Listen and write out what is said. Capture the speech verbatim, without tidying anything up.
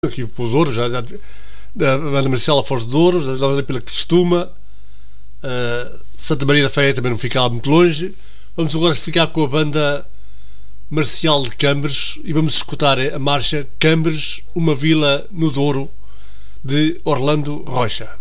Aqui para o Douro, já, já da banda Marcial Foz de Douro, já pela Costuma, uh, Santa Maria da Feia também não ficava muito longe. Vamos agora ficar com a banda Marcial de Cambres e vamos escutar a marcha Cambres, uma vila no Douro, de Orlando Rocha.